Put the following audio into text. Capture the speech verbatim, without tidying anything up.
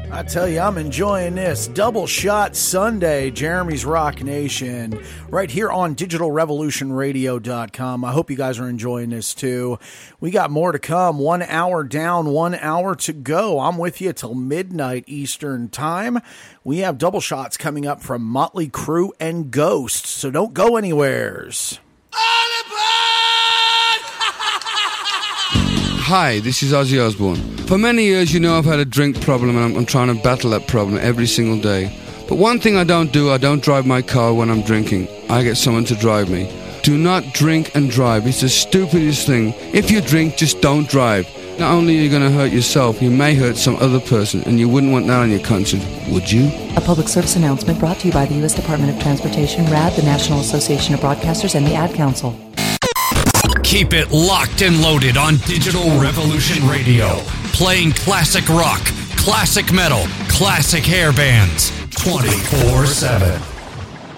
I tell you, I'm enjoying this. Double Shot Sunday, Jeremy's Rock Nation, right here on digital revolution radio dot com. I hope you guys are enjoying this too. We got more to come. One hour down, one hour to go. I'm with you till midnight Eastern time. We have double shots coming up from Motley Crue and Ghost, so don't go anywheres. Hi, this is Ozzy Osbourne. For many years, you know I've had a drink problem, and I'm, I'm trying to battle that problem every single day. But one thing I don't do, I don't drive my car when I'm drinking. I get someone to drive me. Do not drink and drive. It's the stupidest thing. If you drink, just don't drive. Not only are you going to hurt yourself, you may hurt some other person, and you wouldn't want that on your conscience, would you? A public service announcement brought to you by the U S Department of Transportation, R A D, the National Association of Broadcasters, and the Ad Council. Keep it locked and loaded on Digital Revolution Radio. Playing classic rock, classic metal, classic hair bands, twenty-four seven.